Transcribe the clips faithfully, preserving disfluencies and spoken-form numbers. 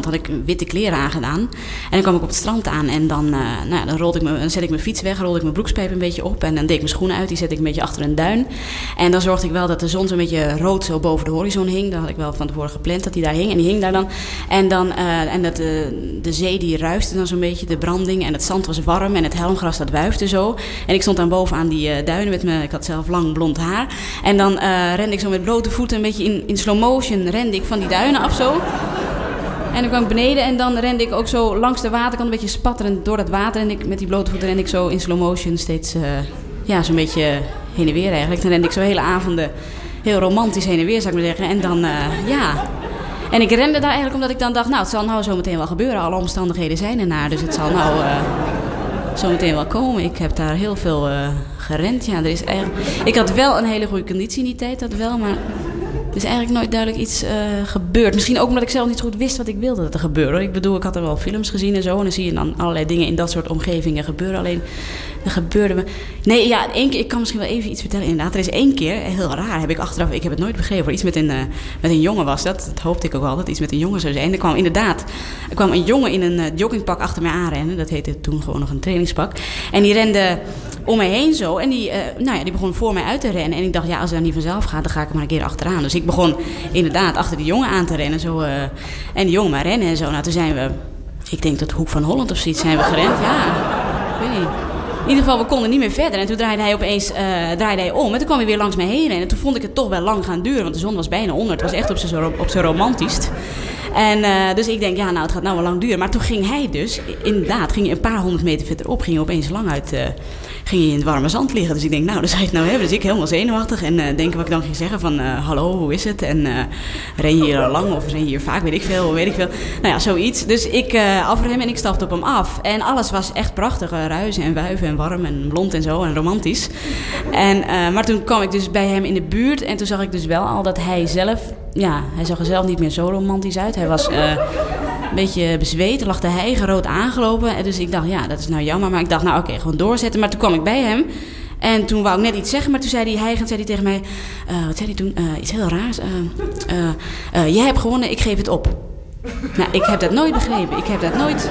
had ik witte kleren aangedaan. En dan kwam ik op het strand aan en dan, uh, nou, dan, rolde ik me, dan zet ik mijn fiets weg, rolde ik mijn broekspijp een beetje op en dan deed ik mijn schoenen uit, die zet ik een beetje achter een duin. En dan zorgde ik wel dat de zon zo'n beetje rood zo boven de horizon hing. Dat had ik wel van tevoren gepland dat die daar hing en die hing daar dan. En, dan, uh, en dat de, de zee die ruiste dan zo'n beetje, de branding en het zand was warm en het helmgras dat wuifde zo. En ik stond dan boven aan die uh, duinen met me, ik had zelf lang blond haar. En dan uh, rende ik zo met blote voeten een beetje in, in slow motion, rende ik van die duinen af zo. En dan kwam ik beneden en dan rende ik ook zo langs de waterkant een beetje spatterend door dat water. En ik, met die blote voeten rende ik zo in slow motion steeds, uh, ja, zo'n beetje heen en weer eigenlijk. Dan rende ik zo hele avonden heel romantisch heen en weer, zou ik maar zeggen. En dan, uh, ja... En ik rende daar eigenlijk omdat ik dan dacht, nou, het zal nou zo meteen wel gebeuren. Alle omstandigheden zijn ernaar, dus het zal nou uh, zo meteen wel komen. Ik heb daar heel veel uh, gerend. Ja, er is eigenlijk... Ik had wel een hele goede conditie in die tijd, dat wel, maar er is eigenlijk nooit duidelijk iets uh, gebeurd. Misschien ook omdat ik zelf niet zo goed wist wat ik wilde dat er gebeurde. Ik bedoel, ik had er wel films gezien en zo, en dan zie je dan allerlei dingen in dat soort omgevingen gebeuren. Alleen, er gebeurde me... Nee, ja, één keer, ik kan misschien wel even iets vertellen. Inderdaad, er is één keer, heel raar, heb ik achteraf, ik heb het nooit begrepen, iets met een, uh, met een jongen was dat. Dat hoopte ik ook wel, dat iets met een jongen zou zijn. Er kwam inderdaad, er kwam een jongen in een uh, joggingpak achter mij aanrennen. Dat heette toen gewoon nog een trainingspak. En die rende om mij heen zo. En die, uh, nou ja, die begon voor mij uit te rennen. En ik dacht, ja, als het dan niet vanzelf gaat, dan ga ik er maar een keer achteraan. Dus ik begon inderdaad achter die jongen aan te rennen. Zo, uh, en die jongen maar rennen en zo. Nou, toen zijn we, ik denk tot Hoek van Holland of zoiets, zijn we gerend. Ja, ik weet niet. In ieder geval, we konden niet meer verder. En toen draaide hij opeens uh, draaide hij om. En toen kwam hij weer langs mij heen. En toen vond ik het toch wel lang gaan duren. Want de zon was bijna onder. Het was echt op zijn op zijn romantisch. En uh, dus ik denk, ja, nou, het gaat nou wel lang duren. Maar toen ging hij dus, inderdaad, ging hij een paar honderd meter verderop. Ging hij opeens lang uit, uh, ging hij in het warme zand liggen. Dus ik denk, nou, dan zou je het nou hebben. Dus ik helemaal zenuwachtig. En uh, denken wat ik dan ging zeggen van, uh, hallo, hoe is het? En uh, ren je hier al lang of ren je hier vaak? Weet ik veel, weet ik veel. Nou ja, zoiets. Dus ik uh, afrem en ik stapte op hem af. En alles was echt prachtig. Uh, ruizen en wuiven en warm en blond en zo en romantisch. En, uh, maar toen kwam ik dus bij hem in de buurt. En toen zag ik dus wel al dat hij zelf, ja, hij zag er zelf niet meer zo romantisch uit. Hij was uh, een beetje bezweet, lag de hijgen rood aangelopen. En dus ik dacht, ja, dat is nou jammer. Maar ik dacht, nou oké, okay, gewoon doorzetten. Maar toen kwam ik bij hem. En toen wou ik net iets zeggen, maar toen zei hij hijgend, zei hij tegen mij, uh, wat zei hij toen? Uh, iets heel raars. Uh, uh, uh, jij hebt gewonnen, ik geef het op. Nou, ik heb dat nooit begrepen. Ik heb dat nooit...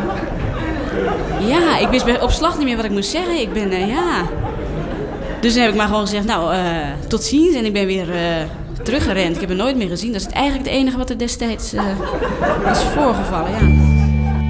Ja, ik wist op slag niet meer wat ik moest zeggen. Ik ben, uh, ja... Dus toen heb ik maar gewoon gezegd, nou, uh, tot ziens. En ik ben weer uh, teruggerend. Ik heb hem nooit meer gezien. Dat is eigenlijk het enige wat er destijds uh, is voorgevallen, ja.